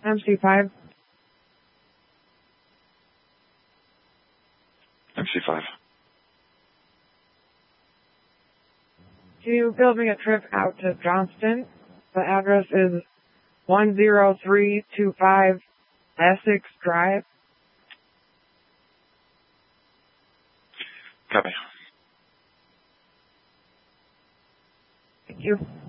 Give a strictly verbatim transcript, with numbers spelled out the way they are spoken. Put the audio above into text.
M C five. M C five. Can you build me a trip out to Johnston? The address is one zero three two five Essex Drive. Copy. Thank you.